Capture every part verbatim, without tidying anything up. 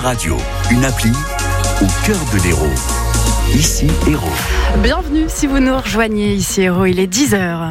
radio, une appli au cœur de l'Hérault. Ici, Hérault. Bienvenue si vous nous rejoignez ici, Hérault, il est dix heures.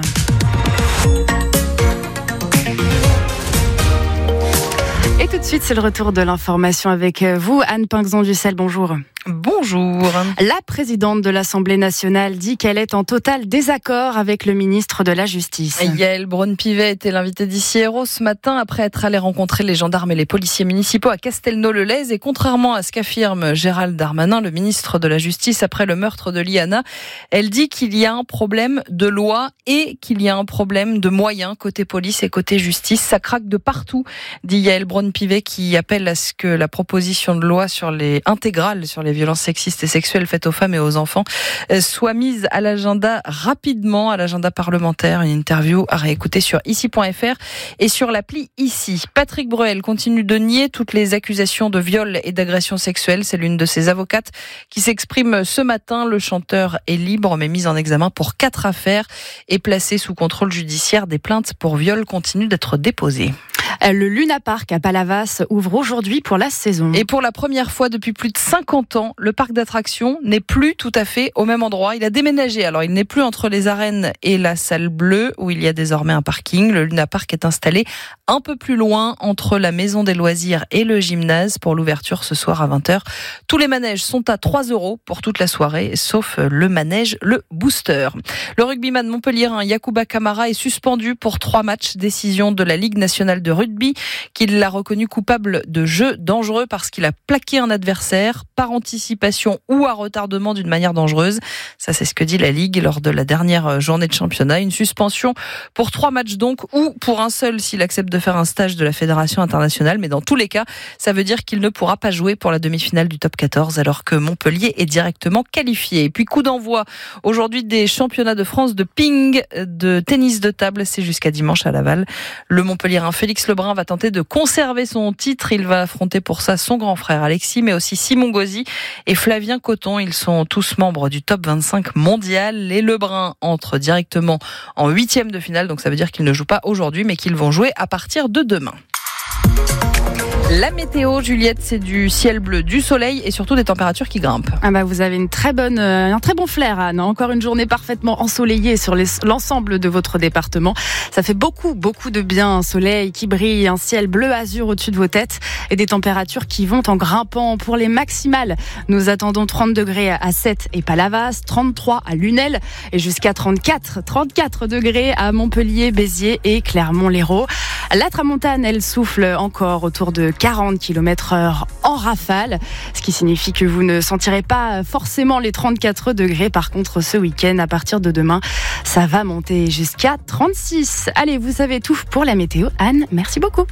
Et tout de suite, c'est le retour de l'information avec vous, Anne Pinxon-Dussel, bonjour. Bonjour. La présidente de l'Assemblée nationale dit qu'elle est en total désaccord avec le ministre de la Justice. Yael Braun-Pivet était l'invitée d'Ici Hérault ce matin après être allée rencontrer les gendarmes et les policiers municipaux à Castelnau-le-Lez. Et contrairement à ce qu'affirme Gérald Darmanin, le ministre de la Justice, après le meurtre de Liana, elle dit qu'il y a un problème de loi et qu'il y a un problème de moyens côté police et côté justice. Ça craque de partout, dit Yael Braun-Pivet, qui appelle à ce que la proposition de loi sur les intégrales sur les violences sexistes et sexuelles faites aux femmes et aux enfants soit mise à l'agenda rapidement, à l'agenda parlementaire. Une interview à réécouter sur ici point f r et sur l'appli Ici. Patrick Bruel continue de nier toutes les accusations de viol et d'agression sexuelle. C'est l'une de ses avocates qui s'exprime ce matin. Le chanteur est libre mais mis en examen pour quatre affaires et placé sous contrôle judiciaire. Des plaintes pour viol continuent d'être déposées. Le Luna Park à Palavas ouvre aujourd'hui pour la saison. Et pour la première fois depuis plus de cinquante ans, le parc d'attractions n'est plus tout à fait au même endroit. Il a déménagé. Alors, il n'est plus entre les arènes et la salle bleue où il y a désormais un parking. Le Luna Park est installé un peu plus loin entre la maison des loisirs et le gymnase pour l'ouverture ce soir à vingt heures. Tous les manèges sont à trois euros pour toute la soirée, sauf le manège, le booster. Le rugbyman montpelliérain Yacouba Camara est suspendu pour trois matchs. Décision de la Ligue nationale de rugby qui l'a reconnu coupable de jeu dangereux parce qu'il a plaqué un adversaire par anticipation ou à retardement d'une manière dangereuse. Ça, c'est ce que dit la Ligue lors de la dernière journée de championnat. Une suspension pour trois matchs donc, ou pour un seul s'il accepte de faire un stage de la Fédération internationale. Mais dans tous les cas, ça veut dire qu'il ne pourra pas jouer pour la demi-finale du top quatorze alors que Montpellier est directement qualifié. Et puis coup d'envoi aujourd'hui des championnats de France de ping, de tennis de table. C'est jusqu'à dimanche à Laval. Le Montpelliérain Félix Lebrun va tenter de conserver son titre. Il va affronter pour ça son grand frère Alexis, mais aussi Simon Gauzy et Flavien Coton. Ils sont tous membres du top vingt-cinq mondial. Les Lebrun entrent directement en huitième de finale, donc ça veut dire qu'ils ne jouent pas aujourd'hui, mais qu'ils vont jouer à partir de demain. La météo, Juliette, c'est du ciel bleu, du soleil et surtout des températures qui grimpent. Ah bah vous avez une très bonne, euh, un très bon flair, Anne. Encore une journée parfaitement ensoleillée sur les, l'ensemble de votre département. Ça fait beaucoup, beaucoup de bien. Un soleil qui brille, un ciel bleu azur au-dessus de vos têtes et des températures qui vont en grimpant. Pour les maximales, nous attendons trente degrés à Sète et Palavas, trente-trois à Lunel et jusqu'à trente-quatre, trente-quatre degrés à Montpellier, Béziers et Clermont-Lérault. La tramontane, elle souffle encore autour de quarante kilomètres heure en rafale, ce qui signifie que vous ne sentirez pas forcément les trente-quatre degrés. Par contre, ce week-end, à partir de demain, ça va monter jusqu'à trente-six. Allez, vous savez tout pour la météo. Anne, merci beaucoup.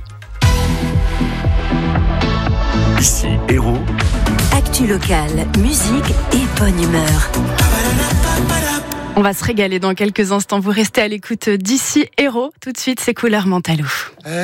Ici, Hérault. Actu locale, musique et bonne humeur. On va se régaler dans quelques instants. Vous restez à l'écoute d'Ici Hérault. Tout de suite, c'est Couleur Mentalou.